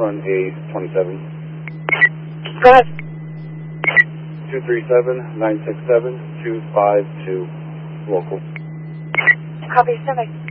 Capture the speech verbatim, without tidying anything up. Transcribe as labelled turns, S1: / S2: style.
S1: one eight twenty-seven.
S2: Go ahead.
S1: two three seven, nine six seven, two five two, local.
S2: Copy, standby.